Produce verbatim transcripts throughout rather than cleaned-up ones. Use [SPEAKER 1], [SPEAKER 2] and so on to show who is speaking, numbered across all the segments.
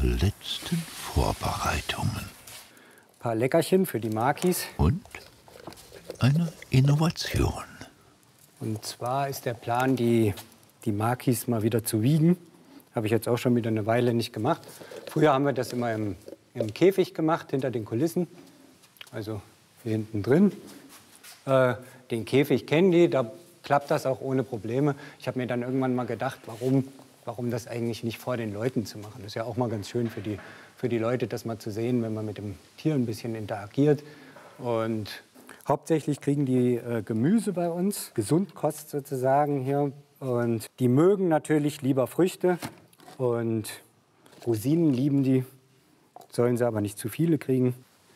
[SPEAKER 1] letzten Vorbereitungen.
[SPEAKER 2] Ein paar Leckerchen für die Makis.
[SPEAKER 1] Und eine Innovation.
[SPEAKER 2] Und zwar ist der Plan, die, die Makis mal wieder zu wiegen. Habe ich jetzt auch schon wieder eine Weile nicht gemacht. Früher haben wir das immer im, im Käfig gemacht, hinter den Kulissen. Also hier hinten drin. Äh, den Käfig kennen die, da klappt das auch ohne Probleme. Ich habe mir dann irgendwann mal gedacht, warum, warum das eigentlich nicht vor den Leuten zu machen. Das ist ja auch mal ganz schön für die, für die Leute, das mal zu sehen, wenn man mit dem Tier ein bisschen interagiert. Und hauptsächlich kriegen die äh, Gemüse bei uns, Gesundkost sozusagen hier. Und die mögen natürlich lieber Früchte und Rosinen lieben die, sollen sie aber nicht zu viele kriegen.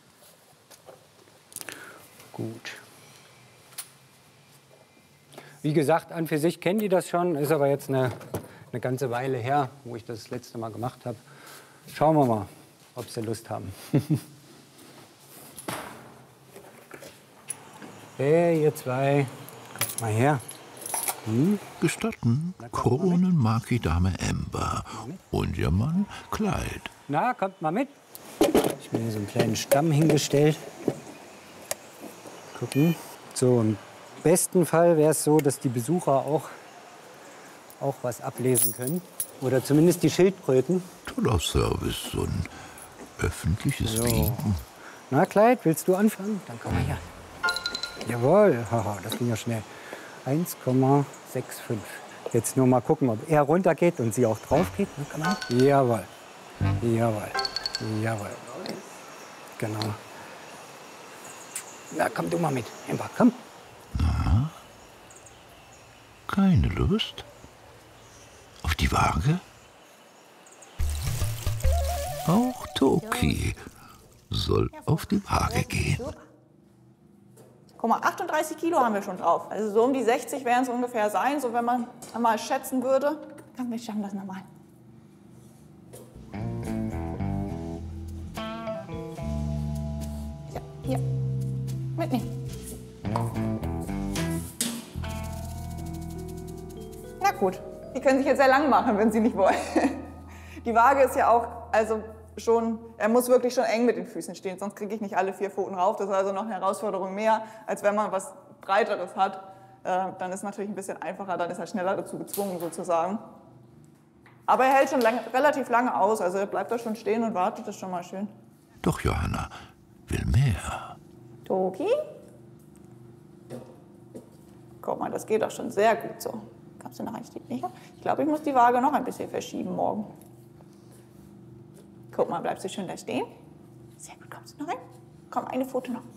[SPEAKER 2] Gut. Wie gesagt, an für sich kennen die das schon, ist aber jetzt eine, eine ganze Weile her, wo ich das, das letzte Mal gemacht habe. Schauen wir mal, ob sie Lust haben. Hey, ihr zwei, kommt mal her. Hm?
[SPEAKER 1] Gestatten Kronenmaki-Dame Amber und ihr Mann Clyde.
[SPEAKER 2] Na, kommt mal mit. Ich habe mir hier so einen kleinen Stamm hingestellt. Gucken. So, im besten Fall wäre es so, dass die Besucher auch, auch was ablesen können. Oder zumindest die Schildkröten.
[SPEAKER 1] Toller Service, so ein öffentliches
[SPEAKER 2] So.
[SPEAKER 1] Winken.
[SPEAKER 2] Na, Clyde, willst du anfangen? Dann komm mal her. Jawohl, haha, das ging ja schnell. eins Komma fünfundsechzig. Jetzt nur mal gucken, ob er runtergeht und sie auch drauf geht. Na, komm mal. Jawohl. Jawohl. Jawohl. Genau. Na, komm du mal mit. Amber, komm.
[SPEAKER 1] Na? Keine Lust? Auf die Waage? Auch Toki soll auf die Waage gehen.
[SPEAKER 3] Guck mal, achtunddreißig Kilo haben wir schon drauf. Also so um die sechzig werden es ungefähr sein, so wenn man mal schätzen würde. Komm, wir schaffen das nochmal. Ja, hier. Mitnehmen. Na gut, die können sich jetzt sehr lang machen, wenn sie nicht wollen. Die Waage ist ja auch, also schon, er muss wirklich schon eng mit den Füßen stehen, sonst kriege ich nicht alle vier Pfoten rauf. Das ist also noch eine Herausforderung mehr, als wenn man was Breiteres hat. Äh, dann ist es natürlich ein bisschen einfacher, dann ist er schneller dazu gezwungen sozusagen. Aber er hält schon lang, relativ lange aus, also er bleibt da schon stehen und wartet, das ist schon mal schön.
[SPEAKER 1] Doch Johanna will mehr.
[SPEAKER 3] Toki? Guck mal, das geht doch schon sehr gut so. Kannst du noch ein Stück nicht? Ich glaube, ich muss die Waage noch ein bisschen verschieben morgen. Guck mal, bleibst du schön da stehen? Sehr gut, kommst du noch rein? Komm, eine Foto noch.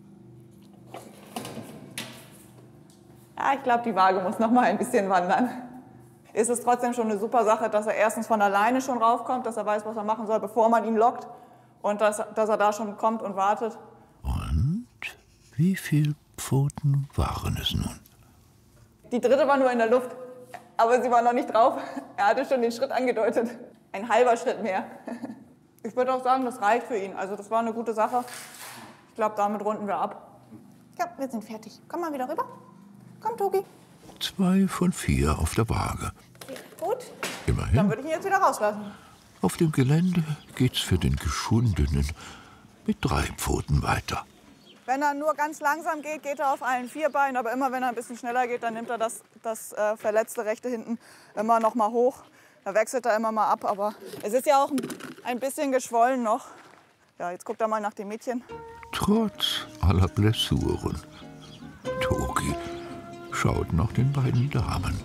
[SPEAKER 3] Ja, ich glaube, die Waage muss noch mal ein bisschen wandern. Ist es trotzdem schon eine super Sache, dass er erstens von alleine schon raufkommt, dass er weiß, was er machen soll, bevor man ihn lockt. Und dass, dass er da schon kommt und wartet.
[SPEAKER 1] Und wie viele Pfoten waren es nun?
[SPEAKER 3] Die dritte war nur in der Luft, aber sie war noch nicht drauf. Er hatte schon den Schritt angedeutet. Ein halber Schritt mehr. Ich würde auch sagen, das reicht für ihn. Also das war eine gute Sache. Ich glaube, damit runden wir ab. Ja, wir sind fertig. Komm mal wieder rüber. Komm, Toki.
[SPEAKER 1] Zwei von vier auf der Waage.
[SPEAKER 3] Gut.
[SPEAKER 1] Immerhin.
[SPEAKER 3] Dann würde ich ihn jetzt wieder rauslassen.
[SPEAKER 1] Auf dem Gelände geht's für den Geschundenen mit drei Pfoten weiter.
[SPEAKER 3] Wenn er nur ganz langsam geht, geht er auf allen vier Beinen. Aber immer wenn er ein bisschen schneller geht, dann nimmt er das, das äh, verletzte rechte hinten immer noch mal hoch. Da wechselt er immer mal ab. Aber es ist ja auch ein, ein bisschen geschwollen noch. Ja, jetzt guckt er mal nach dem Mädchen.
[SPEAKER 1] Trotz aller Blessuren. Toki schaut nach den beiden Damen,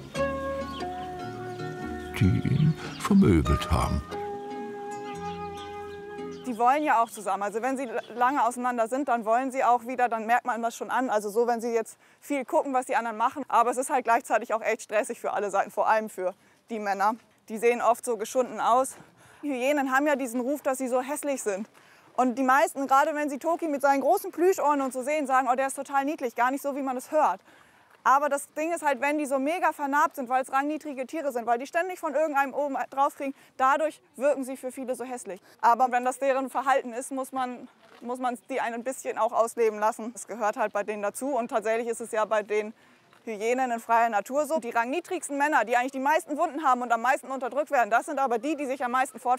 [SPEAKER 1] die ihn vermöbelt haben.
[SPEAKER 3] Die wollen ja auch zusammen. Also wenn sie lange auseinander sind, dann wollen sie auch wieder, dann merkt man das schon an. Also so, wenn sie jetzt viel gucken, was die anderen machen. Aber es ist halt gleichzeitig auch echt stressig für alle Seiten, vor allem für die Männer. Die sehen oft so geschunden aus. Hyänen haben ja diesen Ruf, dass sie so hässlich sind. Und die meisten, gerade wenn sie Toki mit seinen großen Plüschohren und so sehen, sagen, oh, der ist total niedlich, gar nicht so, wie man es hört. Aber das Ding ist halt, wenn die so mega vernarbt sind, weil es rangniedrige Tiere sind, weil die ständig von irgendeinem oben drauf kriegen, dadurch wirken sie für viele so hässlich. Aber wenn das deren Verhalten ist, muss man, muss man die ein bisschen auch ausleben lassen. Das gehört halt bei denen dazu. Und tatsächlich ist es ja bei den Hyänen in freier Natur so. Die rangniedrigsten Männer, die eigentlich die meisten Wunden haben und am meisten unterdrückt werden, das sind aber die, die sich am meisten fortpflanzen.